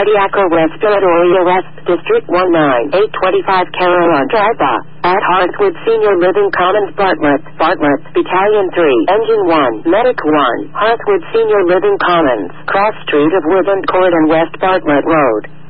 Cardiac Arrest Respiratory Arrest District 19825 Carolina Drive at Hartswood Senior Living Commons Bartlett, Battalion 3, Engine 1, Medic 1, Hartswood Senior Living Commons, Cross Street of Woodland Court and West Bartlett Road.